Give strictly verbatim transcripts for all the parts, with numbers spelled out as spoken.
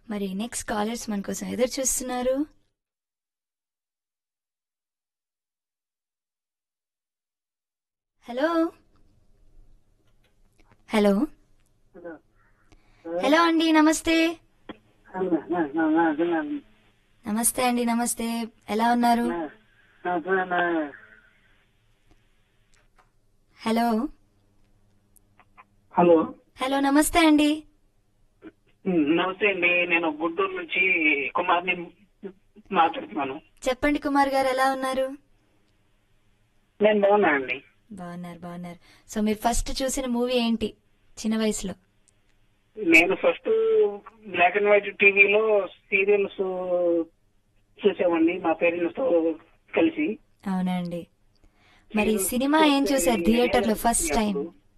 మరి next callers మన కోసం ఎదురు చూస్తున్నారు. హలో హలో హలో అండి, నమస్తే. నమస్తే అండి, నమస్తే. ఎలా ఉన్నారు? హలో హలో హలో నమస్తే అండి. నమస్తే అండి. నేను గుంటూరు నుంచి కుమార్ని మాట్లాడుతున్నాను. చెప్పండి కుమార్ గారు, ఎలా ఉన్నారు? నేను బాగున్నా అండి. బాగున్నారు బాగున్నారు. సో మీరు ఫస్ట్ చూసిన మూవీ ఏంటి చిన్న వయసులో? నేను ఫస్ట్ బ్లాక్ అండ్ వైట్ టీవీలో సీరియల్స్ చూసామండి మా పేరెంట్స్ తో కలిసి. అవునండి. మరి సినిమా ఏం చూసారు థియేటర్ లో first time?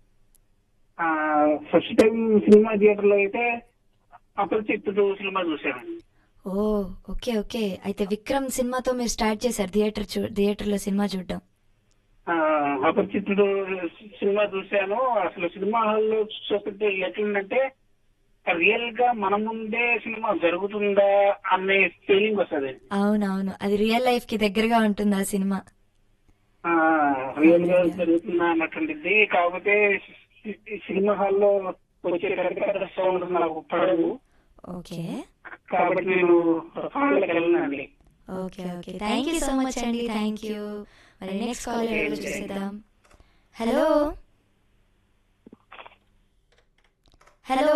First time cinema theatre లో అయితే అపరిచితుడు సినిమా చూసానండి. ఓ ఓకే ఓకే. అయితే విక్రమ్ సినిమాతో మీరు స్టార్ట్ చేశారు థియేటర్ చూ థియేటర్ లో సినిమా చూడడం. అపరిచితుడు సినిమా చూశాను. అసలు సినిమా హాల్లో చూస్తుంటే ఎట్లుందంటే రియల్ గా మన ముందే సినిమా జరుగుతుందా అనే ఫీలింగ్ వస్తుంది. అవునవును, అది రియల్ లైఫ్ కి దగ్గరగా ఉంటుంది ఆ సినిమా. రియల్ గా జరుగుతుందా అన్నటువంటిది. కాకపోతే సినిమా హాల్లో వచ్చే సౌండ్ నాకు పడదు. ఓకే కాబట్టి నేను హాల్లోకి వెళ్ళనండి. Okay okay. Thank you so much అండి. Thank you. మరి నెక్స్ట్ కాల్ ఎవరు చూసేద్దాం. హలో హలో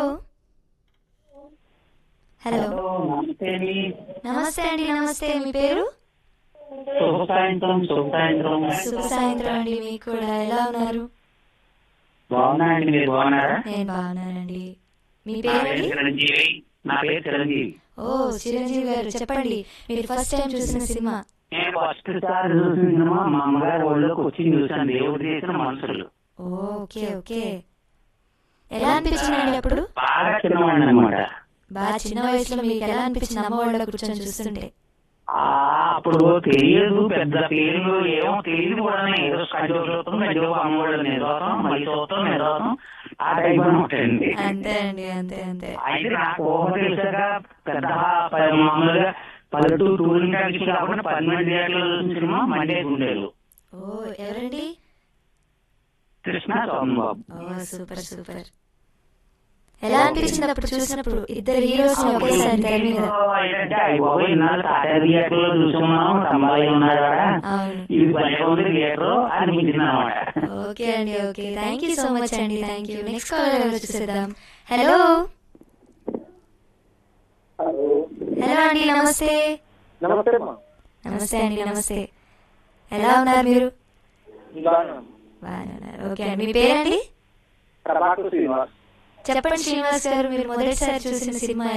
హలో నమస్తే అండి. నమస్తే అండి, నమస్తే. మీ పేరు? శుభ సాయంత్రం. శుభ సాయంత్రం. శుభ సాయంత్రం అండి. మీకు కూడా. ఎలా ఉన్నారు? బాగున్నా అండి. మీరు బాగున్నారా? నేను బాగున్నానండి. మీ నా పేరు? పేరు చిరంజీవి. నా పేరు చిరంజీవి. ఓ చిరంజీవి గారు, చెప్పండి మీరు ఫస్ట్ టైం చూసిన సినిమా? నేను ఫస్ట్ సారి చూసిన సినిమా మా అమ్మగారి ఒళ్ళోకి వచ్చి చూసాను, దేవుడు చేసిన మనుషులు. Okay okay. ఎలా అనిపించిందండి అప్పుడు? బాగా చిన్నవాడిని అనమాట. బాగా చిన్న వయసులో మీకు ఎలా అనిపించింది అమ్మ వాళ్ళ కూర్చొని చూస్తుంటే? అప్పుడు తెలియదు, పెద్ద పేర్లు ఏమో తెలియదు కూడా. ఏదో కంజో చూస్తాం, కంజో అమ్మవాళ్ళు నిరోధం, మళ్ళీ చూస్తాం నిరోధం, ఆ టైప్ అనమాట అండి. అంతే అండి, అంతే అంతే. అయితే నాకు ఊహ తెలిసాక పెద్ద మామూలుగా పల్లెటూరు టూరింగ్ టాకీస్ కాకుండా పన్నెండు థియేటర్లు చూసిన సినిమా మండే గుండేలు. ఓ ఎవరండి? కృష్ణ శోభన్ బాబు. ఓ సూపర్ సూపర్. ఎలా అనిపించింది అప్పుడు చూసినప్పుడు ఇద్దరు హీరోస్ ఒకేసారి తెర మీద? థియేటర్లో చూసుకున్నాం, సంబాయి ఉన్నాడు, ఇది భలే ఉంది థియేటర్ అనిపించింది అనమాట. ఓకే అండి, okay. Thank you so much అండి. Thank you. నెక్స్ట్ కాల్ ఎవరు చూసేద్దాం. హలో హలో అండి, నమస్తే. నమస్తే అండి, నమస్తే. ఎలా ఉన్నారు మీరు? బాగున్నారు. ఓకే అండి. మీ పేరండి? చెప్పండి శ్రీనివాస్ గారు, మీరు మొదటిసారి చూసిన సినిమా